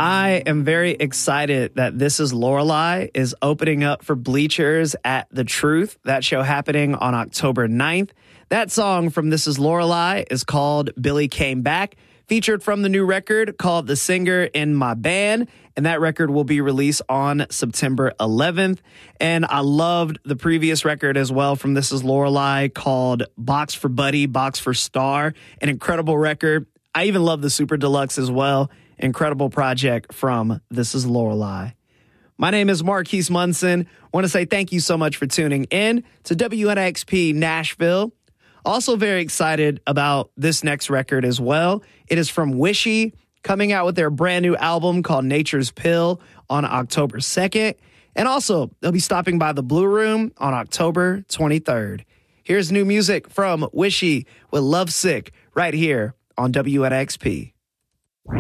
I am very excited that This Is Lorelei is opening up for Bleachers at The Truth. That show happening on October 9th. That song from This Is Lorelei is called Billy Came Back, featured from the new record called The Singer in My Band. And that record will be released on September 11th. And I loved the previous record as well from This Is Lorelei called Box for Buddy, Box for Star. An incredible record. I even love the Super Deluxe as well. Incredible project from This Is Lorelei. My name is Marquise Munson. I want to say thank you so much for tuning in to WNXP Nashville. Also very excited about this next record as well. It is from Wishy, coming out with their brand new album called Nature's Pill on October 2nd. And also, they'll be stopping by the Blue Room on October 23rd. Here's new music from Wishy with Lovesick right here on WNXP.